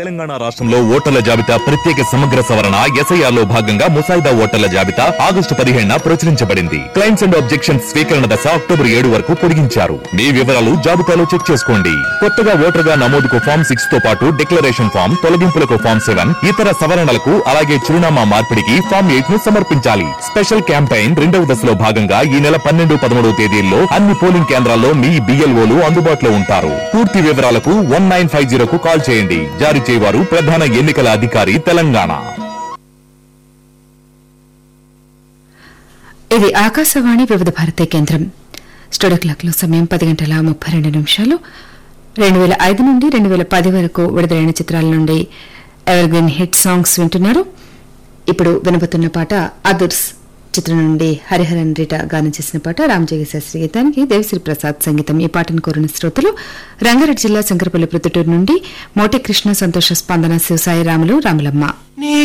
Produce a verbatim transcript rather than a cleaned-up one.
తెలంగాణ రాష్ట్రంలో ఓటర్ల జాబితా ప్రత్యేక సమగ్ర సవరణ ఎస్ఐఆర్ లో భాగంగా ముసాయిదా ఓటర్ల జాబితా ఆగస్టు పదిహేడున ప్రచురించబడింది. క్లైమ్స్ అండ్ ఆబ్జెక్షన్స్ స్వీకరణ దశ అక్టోబర్ ఏడు వరకు పొడిగించారు. మీ వివరాలు జాబితాలో చెక్ చేసుకోండి. కొత్తగా ఓటర్ గా నమోదుకు ఫామ్ సిక్స్ తో పాటు డిక్లరేషన్ ఫామ్, తొలగింపులకు ఫామ్ సెవెన్, ఇతర సవరణలకు అలాగే చిరునామా మార్పిడికి ఫామ్ ఎయిట్ ను సమర్పించాలి. స్పెషల్ క్యాంపెయిన్ రెండవ దశలో భాగంగా ఈ నెల పన్నెండు పదమూడవ తేదీల్లో అన్ని పోలింగ్ కేంద్రాల్లో మీ బిఎల్ఓలు అందుబాటులో ఉంటారు. పూర్తి వివరాలకు వన్ నైన్ ఫైవ్ జీరో కు కాల్ చేయండి. జారీ చేయవారు ప్రధాన ఎన్నికల అధికారి తెలంగాణ. ఇది ఆకాశవాణి వివిధ భారతి కేంద్రం. స్టూడియో క్లాక్ లో సమయం పది గంటల ముప్పై రెండు నిమిషాలు. రెండు వేల ఐదు నుండి రెండు వేల పది వరకు విడుదలైన చిత్రాల నుండి ఎవర్గ్రీన్ హిట్ సాంగ్స్ వింటున్నారు. ఇప్పుడు వినబోతున్న పాట అదుర్స్ చిత్రం నుండి హరిహరన్ రీటా గానం చేసిన పాట. రామజోగి శాస్త్రి గీతానికి దేవిశ్రీ ప్రసాద్ సంగీతం. ఈ పాటను కోరిన శ్రోతలు రంగారెడ్డి జిల్లా శంకరపల్లి ప్రొద్దుటూరు నుండి మోటి కృష్ణ, సంతోష, స్పందన, శివసాయి, రాములు, రాములమ్మ.